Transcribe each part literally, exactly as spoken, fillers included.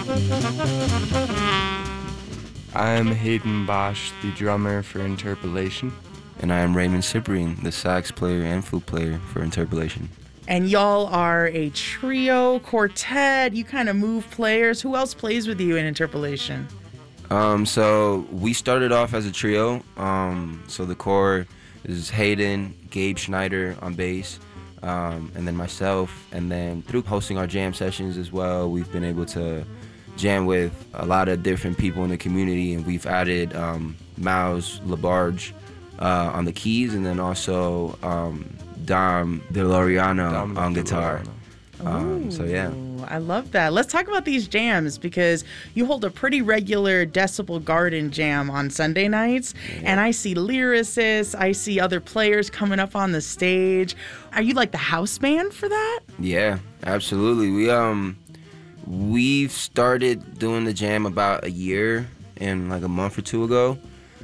I'm Hayden Bosch, the drummer for Interpolation. And I am Raymond Cyprian, the sax player and flute player for Interpolation. And y'all are a trio, quartet, you kind of move players. Who else plays with you in Interpolation? Um, so we started off as a trio. Um, so the core is Hayden, Gabe Schneider on bass, um, and then myself. And then through hosting our jam sessions as well, we've been able to jam with a lot of different people in the community, and we've added um, Miles Labarge uh, on the keys, and then also um, Dom DeLoreano Dom on guitar. Um, so yeah. I love that. Let's talk about these jams, because you hold a pretty regular Decibel Garden jam on Sunday nights, yeah. And I see lyricists, I see other players coming up on the stage. Are you like the house band for that? Yeah, absolutely. We um we've started doing the jam about a year and like a month or two ago.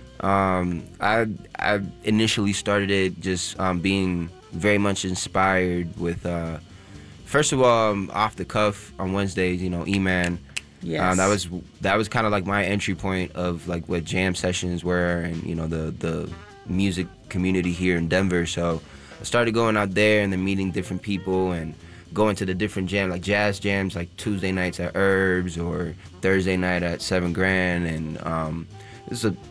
Um, I I initially started it just um, being very much inspired with. Uh, First of all, um, off the cuff on Wednesdays, you know, E-Man. Yes. Um, that was that was kind of like my entry point of like what jam sessions were, and you know the the music community here in Denver. So I started going out there and then meeting different people and going to the different jams, like jazz jams, like Tuesday nights at Herbs or Thursday night at Seven Grand, and um, there's a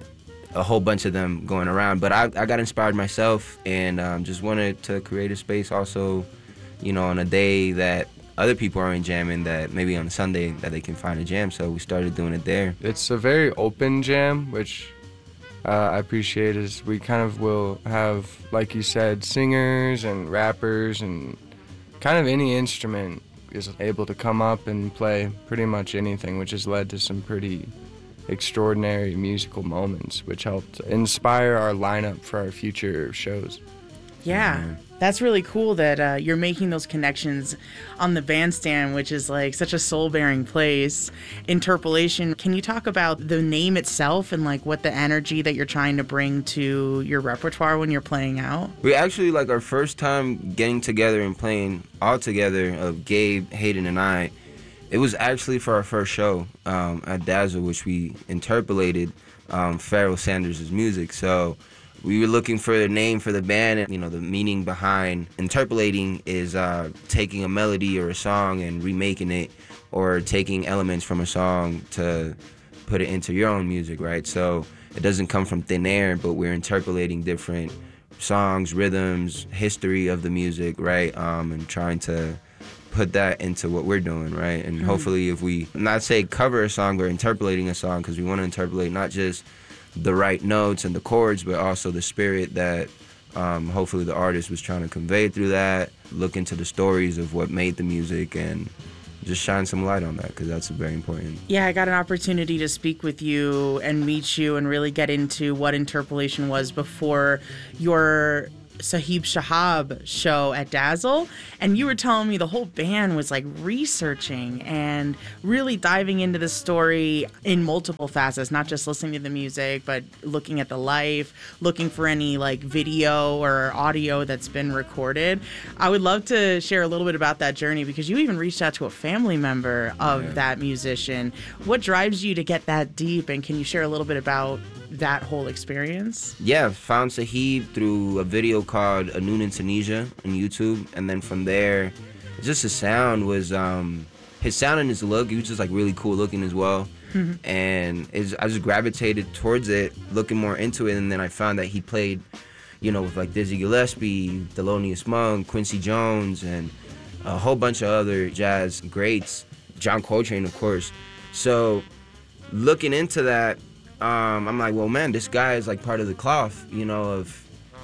a whole bunch of them going around. But I I got inspired myself and um, just wanted to create a space also. You know, on a day that other people aren't jamming, that maybe on a Sunday that they can find a jam. So we started doing it there. It's a very open jam, which uh, I appreciate. Is we kind of will have, like you said, singers and rappers and kind of any instrument is able to come up and play pretty much anything, which has led to some pretty extraordinary musical moments, which helped inspire our lineup for our future shows. Yeah. Mm-hmm. That's really cool that uh, you're making those connections on the bandstand, which is like such a soul-bearing place. Interpolation, can you talk about the name itself and like what the energy that you're trying to bring to your repertoire when you're playing out? We actually, like our first time getting together and playing all together, of Gabe, Hayden, and I, it was actually for our first show um, at Dazzle, which we interpolated um, Pharoah Sanders' music. So we were looking for a name for the band, and you know the meaning behind interpolating is uh, taking a melody or a song and remaking it, or taking elements from a song to put it into your own music, right? So it doesn't come from thin air, but we're interpolating different songs, rhythms, history of the music, right? Um, and trying to put that into what we're doing, right? And mm-hmm. hopefully, if we not say cover a song, but interpolating a song, because we want to interpolate not just the right notes and the chords, but also the spirit that um, hopefully the artist was trying to convey through that. Look into the stories of what made the music and just shine some light on that, because that's very important. Yeah, I got an opportunity to speak with you and meet you and really get into what interpolation was before your Sahib Shahab show at Dazzle, and you were telling me the whole band was like researching and really diving into the story in multiple facets, not just listening to the music, but looking at the life, looking for any like video or audio that's been recorded. I would love to share a little bit about that journey, because you even reached out to a family member of yeah. that musician. What drives you to get that deep, and can you share a little bit about that whole experience? Yeah, found Sahib through a video called A Noon in Tunisia on YouTube, and then from there, just his sound was, um, his sound and his look, he was just like really cool looking as well. Mm-hmm. And it's, I just gravitated towards it, looking more into it, and then I found that he played, you know, with like Dizzy Gillespie, Thelonious Monk, Quincy Jones, and a whole bunch of other jazz greats, John Coltrane, of course. So looking into that, Um, I'm like, well, man, this guy is like part of the cloth, you know, of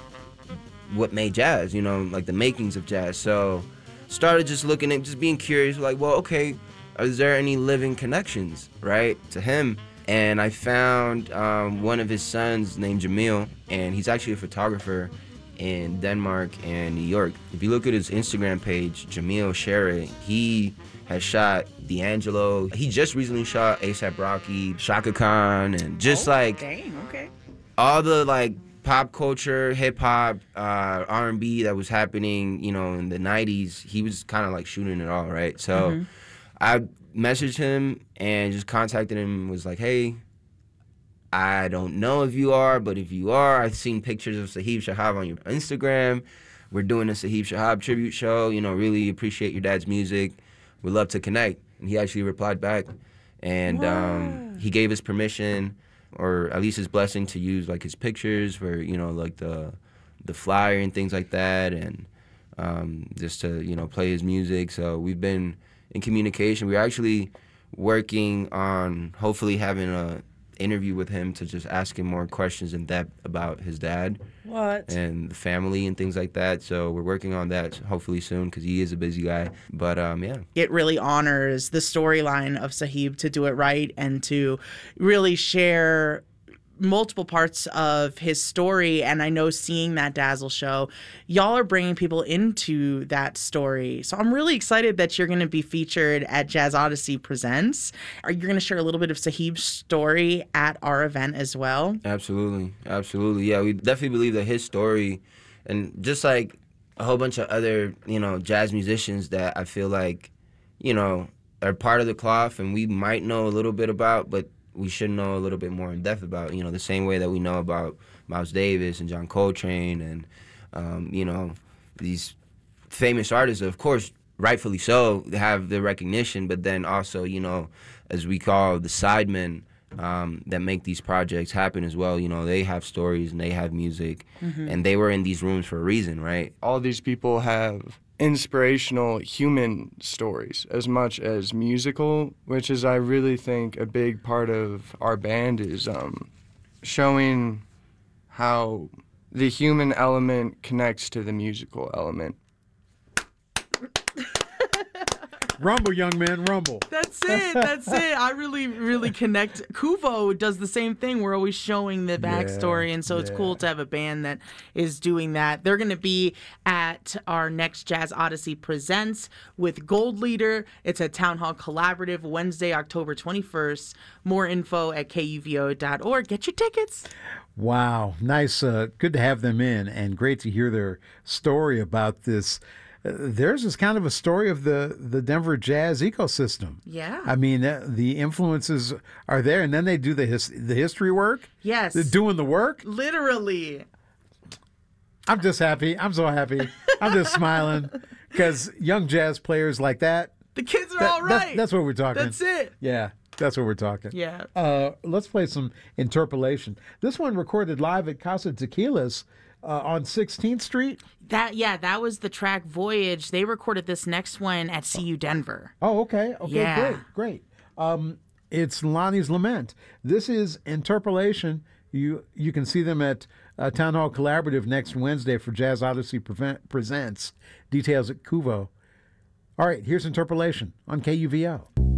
what made jazz, you know, like the makings of jazz. So started just looking at, just being curious, like, well, okay, is there any living connections, right, to him? And I found um, one of his sons named Jamil, and he's actually a photographer in Denmark and New York. If you look at his Instagram page, Jamil Shere, he has shot D'Angelo. He just recently shot A$AP Rocky, Shaka Khan, and just oh, like dang, okay. all the like pop culture, hip hop, uh, R and B that was happening, you know, in the nineties. He was kind of like shooting it all, right? So mm-hmm. I messaged him and just contacted him, was like, hey, I don't know if you are, but if you are, I've seen pictures of Sahib Shahab on your Instagram. We're doing a Sahib Shahab tribute show. You know, really appreciate your dad's music. We'd love to connect. And he actually replied back. And um, he gave us permission, or at least his blessing, to use like his pictures for, you know, like the the flyer and things like that, and um, just to, you know, play his music. So we've been in communication. We're actually working on hopefully having a interview with him to just ask him more questions in depth about his dad. What? And the family and things like that. So we're working on that hopefully soon, because he is a busy guy. But um, yeah. It really honors the storyline of Sahib to do it right and to really share multiple parts of his story. And I know seeing that Dazzle show, y'all are bringing people into that story. So I'm really excited that you're going to be featured at Jazz Odyssey Presents. Are you going to share a little bit of Sahib's story at our event as well? Absolutely. Absolutely. Yeah, we definitely believe that his story, and just like a whole bunch of other, you know, jazz musicians that I feel like, you know, are part of the cloth and we might know a little bit about, but we should know a little bit more in depth about, you know, the same way that we know about Miles Davis and John Coltrane and, um, you know, these famous artists, of course, rightfully so, have the recognition, but then also, you know, as we call the sidemen um, that make these projects happen as well, you know, they have stories and they have music, mm-hmm. and they were in these rooms for a reason, right? All these people have inspirational human stories as much as musical, which is, I really think, a big part of our band is um, showing how the human element connects to the musical element. Rumble, young man, rumble. That's it. That's it. I really, really connect. Kuvo does the same thing. We're always showing the backstory, Yeah, and so it's yeah. cool to have a band that is doing that. They're going to be at our next Jazz Odyssey Presents with Gold Leader. It's a Town Hall Collaborative, Wednesday, October twenty-first. More info at K U V O dot org. Get your tickets. Wow, nice. Uh, good to have them in, and great to hear their story about this. Uh, theirs is kind of a story of the, the Denver jazz ecosystem. Yeah. I mean, uh, the influences are there, and then they do the his, the history work. Yes. They're doing the work. Literally. I'm just happy. I'm so happy. I'm just smiling because young jazz players like that. The kids are that- all that's- right. That's what we're talking. That's it. Yeah, that's what we're talking. Yeah. Uh, let's play some Interpolation. This one recorded live at Casa Tequilas uh, on sixteenth Street. That yeah, that was the track Voyage. They recorded this next one at C U Denver. Oh, okay. Okay, Yeah. great, great. Um, it's Lonnie's Lament. This is Interpolation. You you can see them at uh, Town Hall Collaborative next Wednesday for Jazz Odyssey Prevent, Presents. Details at Kuvo. All right, here's Interpolation on K U V O.